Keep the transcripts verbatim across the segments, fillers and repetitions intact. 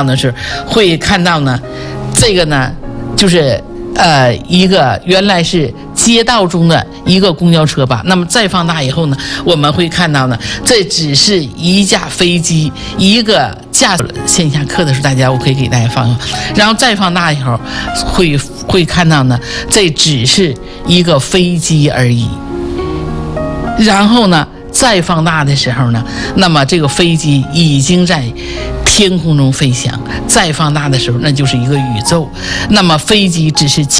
的时候，会看到呢，这个呢就是呃一个原来是街道中的一个公交车吧，那么再放大以后呢，我们会看到呢，这只是一架飞机，一个驾驶。线下课的时候，大家我可以给大家放，然后再放大以后，会会看到呢，这只是一个飞机而已。然后呢，再放大的时候呢，那么这个飞机已经在天空中飞翔，再放大的时候，那就是一个宇宙。那么飞机只是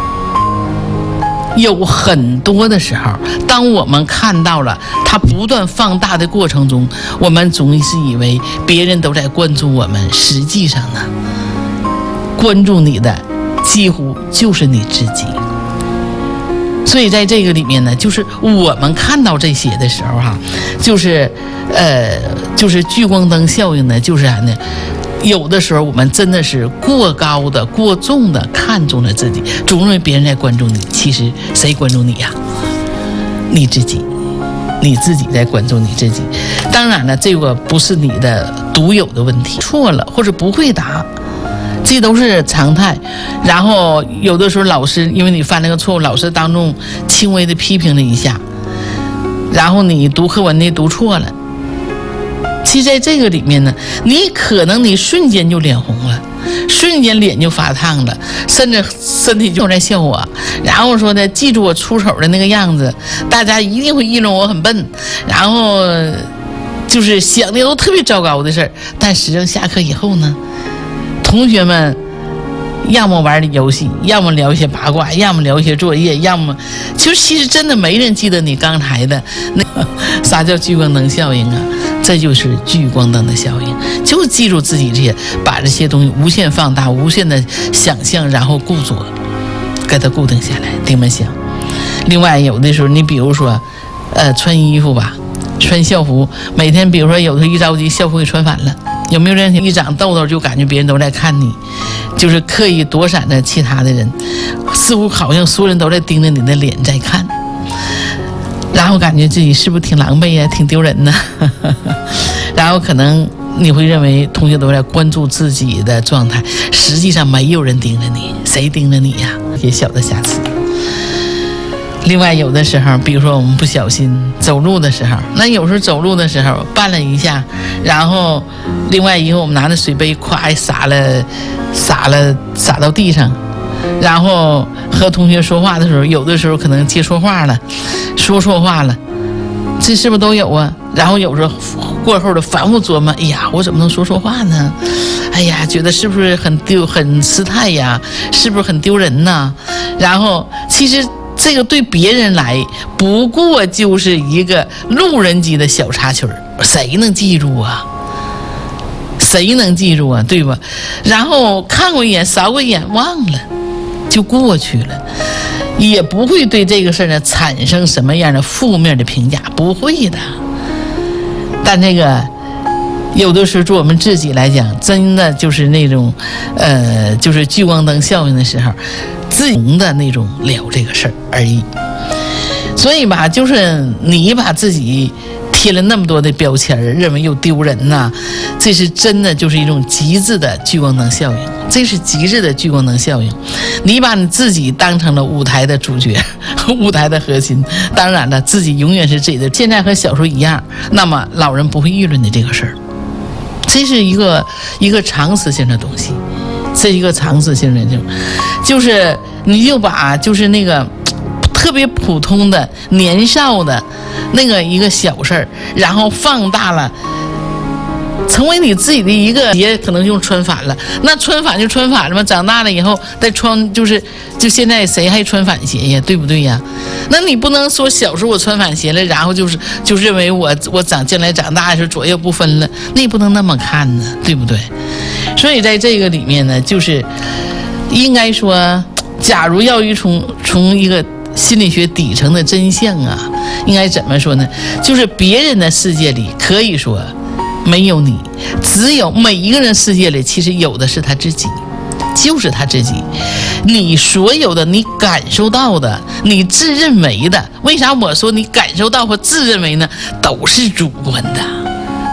有很多的时候，当我们看到了它不断放大的过程中，我们总是以为别人都在关注我们，实际上呢，关注你的几乎就是你自己。所以在这个里面呢，就是我们看到这些的时候哈、啊，就是呃，就是聚光灯效应呢，就是啥呢？有的时候我们真的是过高的、过重的看重了自己，总认为别人在关注你，其实谁关注你呀？你自己，你自己在关注你自己。当然了，这个不是你的独有的问题，错了或者不会答，这都是常态。然后有的时候老师因为你犯了个错误，老师当众轻微的批评了一下，然后你读课文的读错了。其实在这个里面呢，你可能你瞬间就脸红了，瞬间脸就发烫了，甚至身体就在笑我，然后说的记住我出丑的那个样子，大家一定会议论我很笨，然后就是想的都特别糟糕的事儿。但实际上下课以后呢，同学们要么玩游戏，要么聊一些八卦，要么聊一些作业，要么就其实真的没人记得你刚才的那个啥叫聚光灯效应啊？这就是聚光灯的效应，就记住自己这些，把这些东西无限放大，无限的想象，然后固着，给它固定下来，定门想。另外有的时候你比如说呃穿衣服吧，穿校服，每天比如说有的一着急校服给穿反了，有没有人一长痘痘就感觉别人都在看你，就是刻意躲闪着其他的人，似乎好像所有人都在盯着你的脸在看，然后感觉自己是不是挺狼狈呀、啊，挺丢人呢？然后可能你会认为同学都在关注自己的状态，实际上没有人盯着你，谁盯着你呀？一些小的瑕疵。另外有的时候比如说我们不小心走路的时候，那有时候走路的时候绊了一下，然后另外一个我们拿着水杯咵洒了洒了洒到地上，然后和同学说话的时候，有的时候可能接错话了，说错话了，这是不是都有啊？然后有时候过后的反复琢磨，哎呀我怎么能说错话呢？哎呀觉得是不是很丢很失态呀？是不是很丢人呢？然后其实这个对别人来不过就是一个路人级的小插曲，谁能记住啊？谁能记住啊？对吧？然后看过一眼扫过一眼忘了就过去了，也不会对这个事呢产生什么样的负面的评价，不会的。但这个有的时候，就我们自己来讲，真的就是那种，呃，就是聚光灯效应的时候，自己的那种聊这个事儿而已。所以吧，就是你把自己贴了那么多的标签，认为又丢人呐、啊，这是真的就是一种极致的聚光灯效应，这是极致的聚光灯效应。你把你自己当成了舞台的主角，舞台的核心，当然了，自己永远是自己的。现在和小时候一样，那么老人不会议论的这个事儿。这是一个一个常识性的东西，这是一个常识性的这种，就是你就把就是那个特别普通的年少的那个一个小事儿，然后放大了，成为你自己的一个鞋，可能用穿反了，那穿反就穿反了嘛，长大了以后再穿，就是就现在谁还穿反鞋呀，对不对呀？那你不能说小时候我穿反鞋了，然后就是就认为我我长将来长大的时候左右不分了，那也不能那么看呢，对不对？所以在这个里面呢，就是应该说，假如要一从从一个心理学底层的真相啊，应该怎么说呢？就是别人的世界里可以说没有你，只有每一个人世界里其实有的是他自己，就是他自己。你所有的你感受到的，你自认为的，为啥我说你感受到和自认为呢？都是主观的，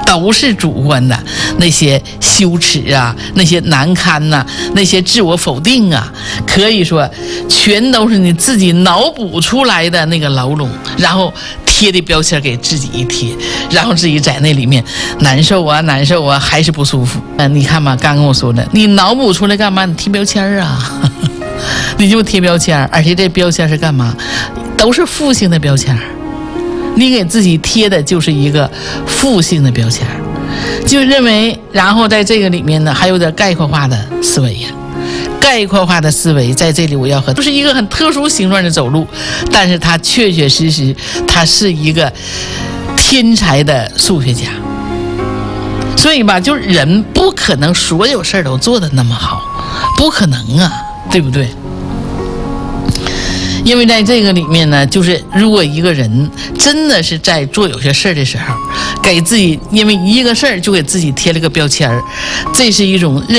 都是主观的，那些羞耻啊，那些难堪呐、啊，那些自我否定啊，可以说全都是你自己脑补出来的那个牢笼，然后贴的标签给自己一贴，然后自己在那里面难受啊难受啊，还是不舒服。嗯、呃，你看嘛，刚跟我说的，你脑补出来干嘛？你贴标签啊，你就贴标签，而且这标签是干嘛？都是负性的标签。你给自己贴的就是一个负性的标签，就认为，然后在这个里面呢，还有点概括化的思维呀。概括化的思维在这里我要和，不是一个很特殊形状的走路，但是他确确实实，他是一个天才的数学家。所以吧，就是人不可能所有事儿都做得那么好，不可能啊，对不对？因为在这个里面呢，就是如果一个人真的是在做有些事儿的时候，给自己因为一个事儿就给自己贴了个标签儿，这是一种认